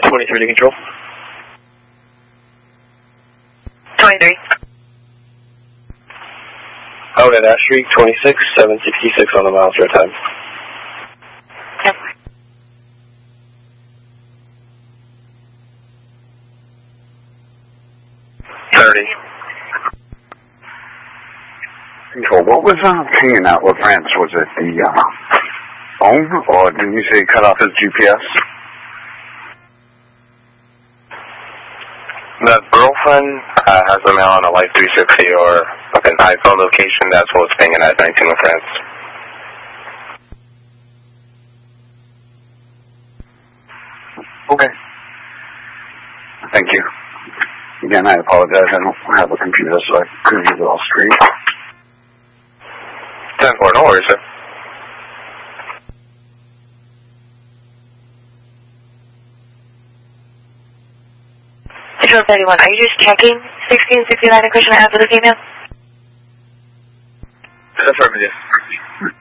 23 to control. 23. Out at Ash Street, 26, 766 on the miles for a time. Yep. Control, what was hanging out with France? Was it the phone, or didn't you say he cut off his GPS? The girlfriend has a mail on a Life 360 or like an iPhone location. That's what's hanging at 19 with France. Okay. Thank you. Again, I apologize. I don't have a computer, so I couldn't read it all straight. 10-4, no worries, sir. Control 31, are you just checking 1669 and Krishna after the female? Affirmative.